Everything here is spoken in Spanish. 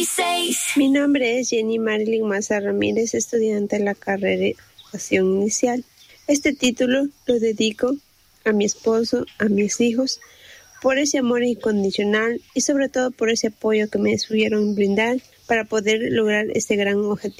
Mi nombre es Jenny Marilyn Maza Ramírez, estudiante de la carrera de Educación Inicial. Este título lo dedico a mi esposo, a mis hijos, por ese amor incondicional y sobre todo por ese apoyo que me estuvieron brindar para poder lograr este gran objetivo.